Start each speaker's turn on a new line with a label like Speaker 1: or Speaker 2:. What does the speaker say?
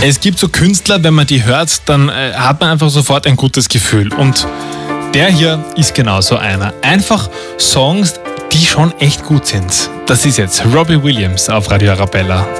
Speaker 1: Es gibt so Künstler, wenn man die hört, dann hat man einfach sofort ein gutes Gefühl. Und der hier ist genauso einer. Einfach Songs, die schon echt gut sind. Das ist jetzt Robbie Williams auf Radio Arabella.